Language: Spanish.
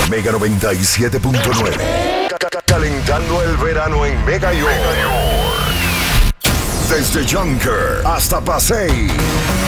Mega 97.9. Calentando el verano en Mega York. Desde Junker hasta Pasay.